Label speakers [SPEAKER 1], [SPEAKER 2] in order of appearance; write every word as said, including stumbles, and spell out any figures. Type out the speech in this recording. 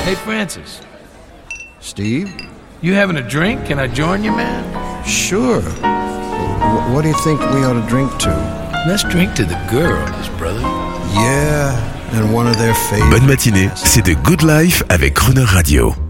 [SPEAKER 1] Hey, Francis.
[SPEAKER 2] Steve?
[SPEAKER 1] You having a drink? Can I join you, man?
[SPEAKER 2] Sure. W- what do you think we ought to drink to?
[SPEAKER 1] Let's drink to the girls, brother.
[SPEAKER 2] Yeah, and one of their favorites.
[SPEAKER 3] Bonne matinée, c'est The Good Life avec Crooner Radio.